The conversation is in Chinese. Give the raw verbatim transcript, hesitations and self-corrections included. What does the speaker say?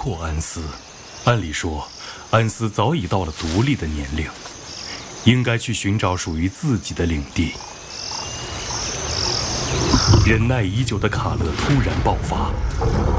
括安斯。按理说，安斯早已到了独立的年龄，应该去寻找属于自己的领地。忍耐已久的卡勒突然爆发，